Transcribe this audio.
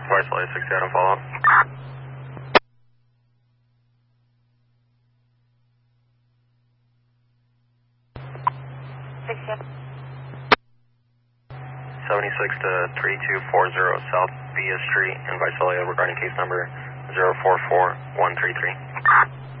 Viceland 60 Adam follow up. Six, 76 to 3240 South Via Street in Visalia regarding case number 044133.